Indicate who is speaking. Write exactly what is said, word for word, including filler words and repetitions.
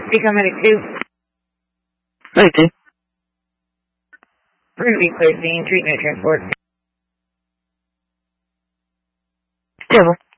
Speaker 1: Become medic two.
Speaker 2: Medic two.
Speaker 1: Ruby clear scene, treatment transport.
Speaker 2: Careful.